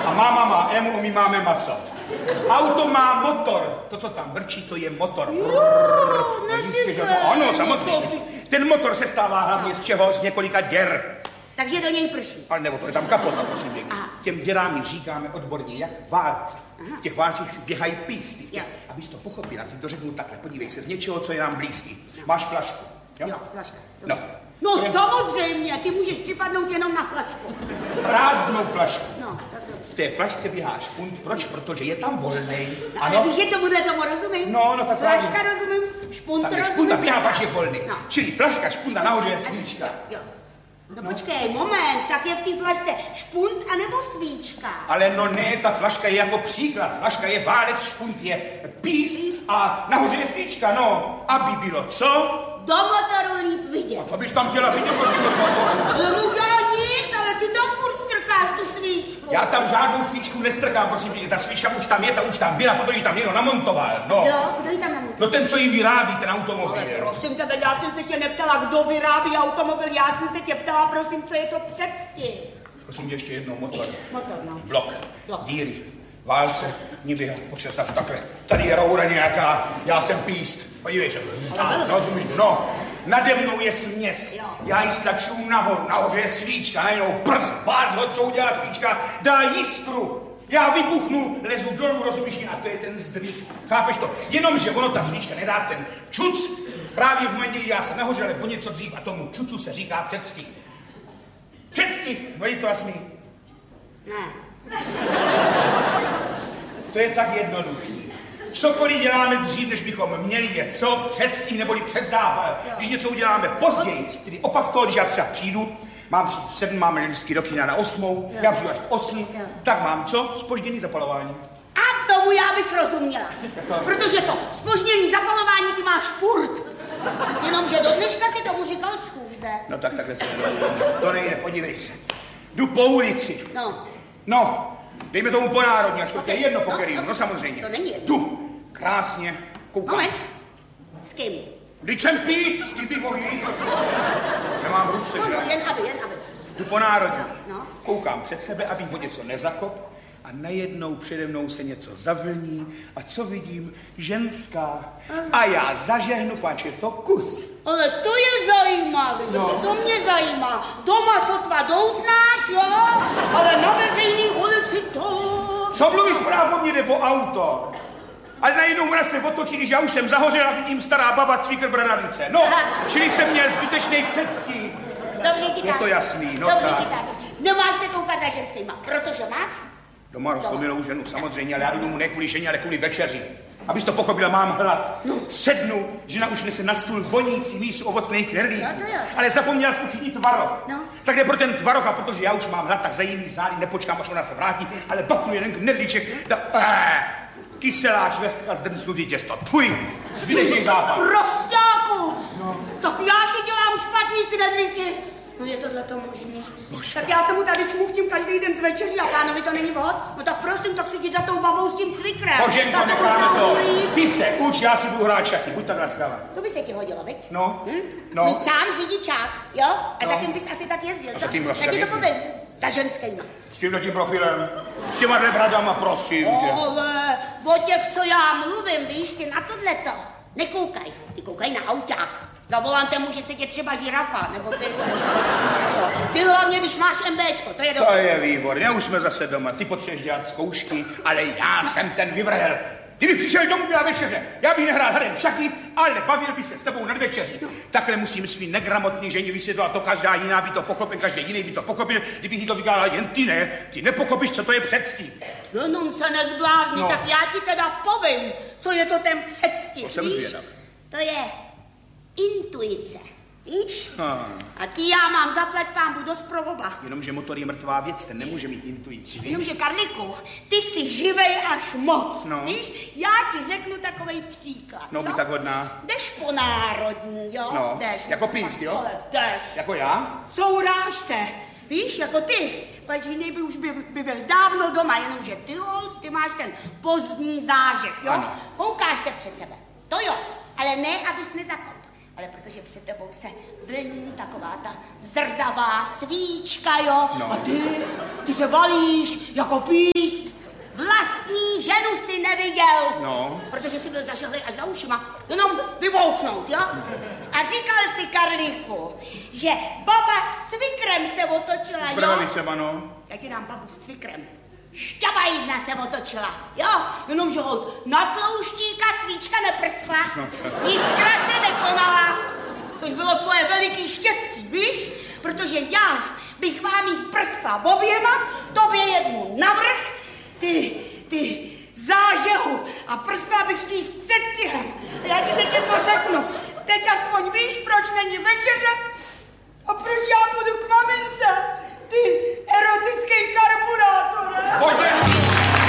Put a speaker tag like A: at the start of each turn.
A: A máma má emu, my máme maso. Auto má motor. To, co tam vrčí, to je motor. Ano, samozřejmě. Ten motor se stává hlavně z čeho? Z několika děr.
B: Takže do něj prší.
A: Ale nebo to je tam kapota, prosím pěkně. Těm děrám říkáme odborně, jak válci. V těch válcích si běhají písty. Abys to pochopila, ti to řeknu takhle. Podívej se z něčeho, co je nám blízký. Máš flašku.
B: Jo, flaška.
A: No.
B: No samozřejmě, ty můžeš připadnout jenom na flašku.
A: Prázdnou flašku.
B: No, tak dobře.
A: V té flašce běhá špunt. Proč? Protože je tam volnej.
B: Ale víš, že tomu rozumím.
A: No, tak
B: flaška rozumím, špunt
A: tak
B: rozumím.
A: špunt a běhá, pak je volný.
B: No.
A: Čili flaška, špunt a nahoře je svíčka.
B: Jo. No počkej, moment, tak je v té flašce špunt anebo svíčka?
A: Ale no ne, ta flaška je jako příklad. Flaška je válec, špunt je pís a nahoře je svíčka, no. Aby bylo co?
B: Do motoru líp vidět.
A: A co bys tam chtěla vidět, prosím, do motoru?
B: No já nic, ale ty tam furt strkáš tu svíčku.
A: Já tam žádnou svíčku nestrkám, prosím, ta svíčka už tam je, ta už tam byla, protože ji tam někdo namontoval, no.
B: Jo, kdo ji tam namontoval?
A: No ten, co ji vyrábí, ten automobil.
B: Ale prosím tebe, já jsem se tě neptala, kdo vyrábí automobil, já jsem se tě ptala, prosím, co je to předstih.
A: Prosím tě ještě jednou, motor.
B: Motor, no.
A: Blok, díry, válce, niby, počet takhle. Tady je roura nějaká, já jsem píst. Podívej se. No, nade mnou je směs. Já ji stlaču nahoře je svíčka, najednou prst, bác ho, co udělá svíčka, dá jiskru. Já vybuchnu, lezu dolů, rozumíš, a to je ten zdvih. Chápeš to? Jenomže ono, ta svíčka nedá ten čuc. Právě v momentě, já jsem nahoře, ale o něco dřív a tomu čucu se říká předstih. Předstih, no je to jasný?
B: Ne.
A: To je tak jednoduchý. Cokoliv děláme dřív, než bychom měli je, co? Předstih neboli předzápal. Když něco uděláme později, tedy opak toho, když já třeba přijdu, mám přijít v 7, máme vždycky do kina na 8, já přijdu až v 8, tak mám co? Zpožděný zapalování.
B: A tomu já bych rozuměla. Protože to zpožděný zapalování ty máš furt. Jenomže do dneška si tomu říkal schůze.
A: No tak takhle se to nejde, podívej se. Jdu po ulici. No, dejme tomu po národní, ačko to je jedno po kterým, no samozřejmě.
B: To není jedno.
A: Jdu, krásně, koukám.
B: Moment, s kým?
A: Vždyť jsem píst, s kým bych mohl jít, prosím. Nemám ruce, že?
B: No, jen aby.
A: Jdu po národní, koukám před sebe, abych o něco nezakop a najednou přede mnou se něco zavlní a co vidím? Ženská. A já zažehnu, páč, je to kus.
B: Ale to je zajímavé, to mě zajímá. Doma sotva doutnáš, jo, ale na veřejný ulici to...
A: Co mluvíš, právě jde o auto. Ale najednou ona se otočí, když já už jsem zahořel a vidím stará baba cvíkr bradavnice. No, čili jsem měl zbytečnej předstih.
B: Dobře ti tak.
A: Je to jasný, no
B: dobře
A: tak.
B: Ti tak. Nemáš se koukat za ženskýma, protože máš?
A: Doma roztomilou ženu, samozřejmě, ale já jdu domů ne kvůli ženě, ale kvůli večeři. Abys to pochopila, mám hlad. Sednu, žena už nese na stůl vonící mísu ovocných knedlíků. Ale zapomněla v kuchyni tvaroh. Tak jde pro ten tvaroh, a protože já už mám hlad, tak za jiný zády nepočkám, až ona se vrátí, ale bapnu jeden knedlíček, kyseláč, vestka, zdrncnutý těsto. Tvůj, zbytečný západ.
B: Prostáku! Tak já si dělám špatný knedlíky. No je tohleto možný.
A: Božka.
B: Tak já se mu tady čmuchtím každý den z večeří a pánovi to není vhod. No tak prosím, tak si jdi za tou babou s tím cvikrem.
A: Boženko, necháme to. Ty se uč, já si budu hrát šachy, buď tak laskavá.
B: To by se ti hodilo, viď?
A: No.
B: Mít sám řidičák, jo? A za kým bys asi tak jezdil,
A: a za kým vlastně
B: já ti to
A: jezdil?
B: povím. Za ženskýma.
A: S tímhletím profilem, s těma dvě bradama, prosím tě.
B: Ale o těch, co já mluvím, víš, ty na tohleto nekoukaj. Ty koukaj na auták. Za volantem může sedět třeba žirafa, nebo ty. Ty hlavně, když máš MBčko, to je dobré.
A: To je výborně, už jsme zase doma. Ty potřebuješ dělat zkoušky, ale já jsem ten vyvrhel. Kdyby přišel domů byla večeře, já bych nehrál hrem šachy, ale bavil bych se s tebou nad večeří. Takhle musím svým negramotný ženě vysvětlovat, to každá jiná by to pochopil, každý jiný by to pochopil, kdybych jí to vykládal, jen ty ne, ty nepochopíš, co to je předstih.
B: Jenom se nezblázni, tak já ti teda povím, co je to ten předstih,
A: to jsem zvědav.
B: To je intuice, víš? A ty já mám zaplať pánbu dost pro oba.
A: Jenomže motor je mrtvá věc, ten nemůže mít intuici, víš?
B: Jenomže Karliku, ty jsi živej až moc, víš? Já ti řeknu takovej příklad,
A: No, by tak hodná.
B: Jdeš po národní, jo?
A: No,
B: jdeš.
A: jako píst, jo?
B: Ale jdeš.
A: Jako já?
B: Souráž se, víš, jako ty. Pač jiný by už by byl dávno doma, jenomže ty máš ten pozdní zážeh, jo?
A: Ano.
B: Koukáš se před sebe, to jo, ale ne, abys nezakop. Ale protože před tebou se vlní taková ta zrzavá svíčka, jo?
A: No.
B: A ty se valíš jako píst. Vlastní ženu si neviděl.
A: No.
B: Protože si byl zažehlý až za ušima. Jenom vybouchnout, jo? A říkal si, Karlíku, že baba s cvikrem se otočila, jo?
A: Bravicema, no.
B: Já ti dám babu s cvikrem. Šťabajízna se otočila, jo? Jenomže holt na tlouštíka svíčka neprskla, jiskra se nekonala, což bylo tvoje veliký štěstí, víš? Protože já bych vám jí prskla oběma, tobě jednu navrch, ty zážehu a prskla bych ti s předstihem. Já ti teď jedno řeknu, teď aspoň víš, proč není večeře,